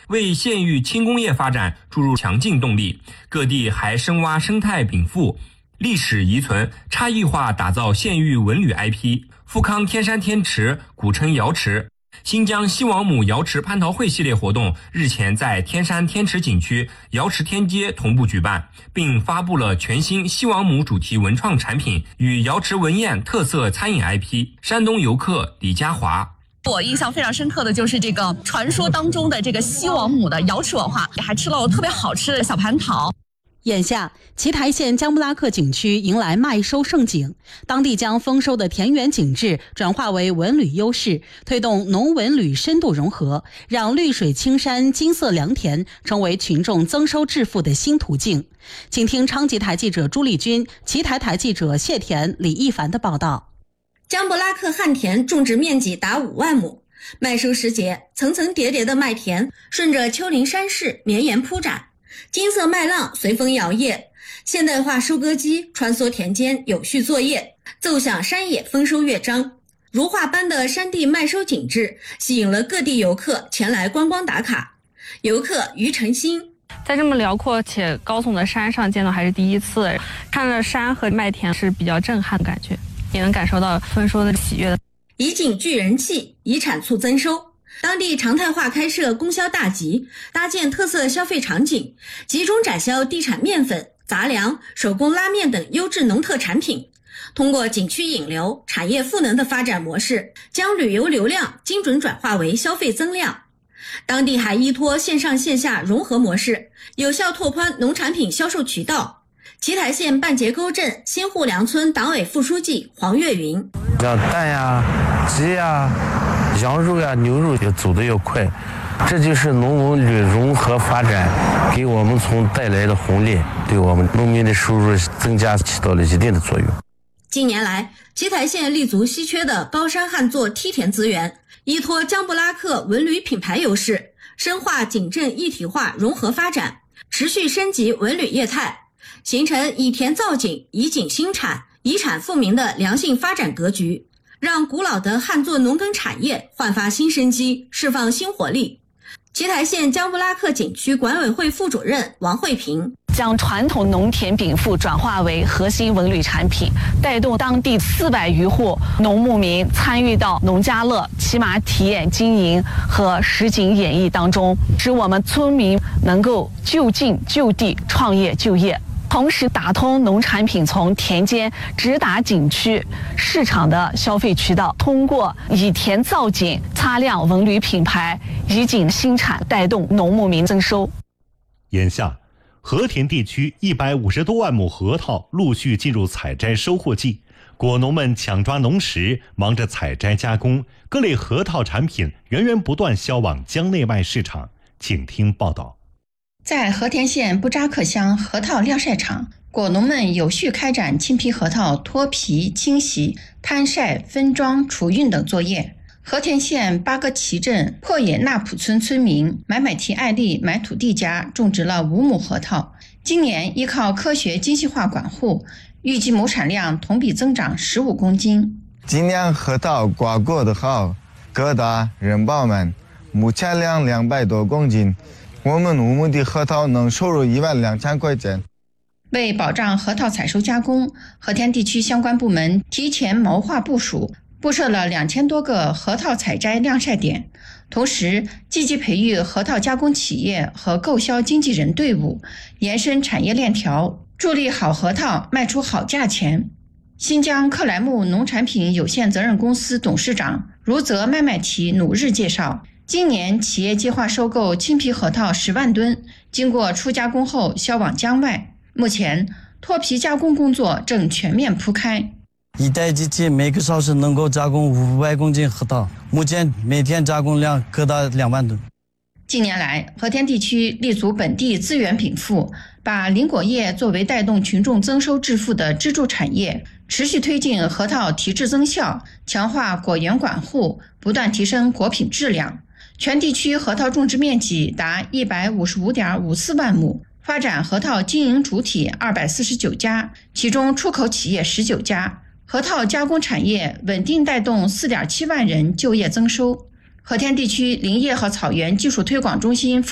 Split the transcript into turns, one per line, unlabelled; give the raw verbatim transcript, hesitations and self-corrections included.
为县域轻工业发展注入强劲动力。各地还深挖生态禀赋、历史遗存，差异化打造县域文旅 I P。富康天山天池古称瑶池，新疆西王母瑶池蟠桃会系列活动日前在天山天池景区瑶池天街同步举办，并发布了全新西王母主题文创产品与瑶池文宴特色餐饮 I P。山东游客李佳华。
我印象非常深刻的就是这个传说当中的这个西王母的瑶池文化，还吃了特别好吃的小蟠桃。
眼下，奇台县江布拉克景区迎来麦收盛景，当地将丰收的田园景致转化为文旅优势，推动农文旅深度融合，让绿水青山、金色良田成为群众增收致富的新途径。请听昌吉台记者朱丽君、奇台台记者谢田、李一凡的报道。
江布拉克旱田种植面积达五万亩，麦收时节，层层叠叠的麦田顺着丘陵山势绵延铺展，金色麦浪随风摇曳，现代化收割机穿梭田间有序作业，奏响山野丰收乐章。如画般的山地麦收景致吸引了各地游客前来观光打卡。游客于晨星，
在这么辽阔且高耸的山上见到还是第一次，看着山和麦田是比较震撼的感觉，也能感受到丰收的喜悦。
以景聚人气，以产促增收。当地常态化开设供销大集，搭建特色消费场景，集中展销地产面粉、杂粮、手工拉面等优质农特产品。通过景区引流、产业赋能的发展模式，将旅游流量精准转化为消费增量。当地还依托线上线下融合模式，有效拓宽农产品销售渠道。奇台县半截沟镇新户梁村党委副书记黄月云：
像蛋呀、鸡呀、羊肉呀、牛肉也走得要快，这就是农文旅融合发展给我们从带来的红利，对我们农民的收入增加起到了一定的作用。
近年来，奇台县立足稀缺的高山旱作梯田资源，依托江布拉克文旅品牌优势，深化景镇一体化融合发展，持续升级文旅业态，形成以田造景、以景兴产、以产富民的良性发展格局，让古老的旱作农耕产业焕发新生机，释放新活力。奇台县江布拉克景区管委会副主任王慧平：
将传统农田禀赋转化为核心文旅产品，带动当地四百余户农牧民参与到农家乐、骑马体验经营和实景演绎当中，使我们村民能够就近就地创业就业。同时打通农产品从田间直达景区市场的消费渠道，通过以田造景擦亮文旅品牌，以景兴产，带动农牧民增收。
眼下和田地区一百五十多万亩核桃陆续进入采摘收获季，果农们抢抓农时，忙着采摘加工，各类核桃产品源源不断销往江内外市场。请听报道。
在和田县布扎克乡核桃晾晒场，果农们有序开展青皮核桃脱皮、清洗、摊晒、分装、储运等作业。和田县八个旗镇破野纳普村村民买买提艾丽买土地家种植了五亩核桃，今年依靠科学精细化管护，预计亩产量同比增长十五公斤。
今年核桃瓜果的好，疙瘩人饱满，亩产量两百多公斤。我们五亩的核桃能收入一万两千块钱。
为保障核桃采收加工，和田地区相关部门提前谋划部署，布设了两千多个核桃采摘晾晒点，同时积极培育核桃加工企业和购销经纪人队伍，延伸产业链条，助力好核桃卖出好价钱。新疆克莱木农产品有限责任公司董事长如泽麦麦提努日介绍，今年企业计划收购青皮核桃十万吨，经过初加工后销往疆外。目前脱皮加工工作正全面铺开，
一台机器每个小时能够加工五百公斤核桃，目前每天加工量可达两万吨。
近年来，和田地区立足本地资源禀赋，把林果业作为带动群众增收致富的支柱产业，持续推进核桃提质增效，强化果园管护，不断提升果品质量。全地区核桃种植面积达一百五十五点五四万亩，发展核桃经营主体二百四十九家，其中出口企业十九家，核桃加工产业稳定带动四点七万人就业增收。和田地区林业和草原技术推广中心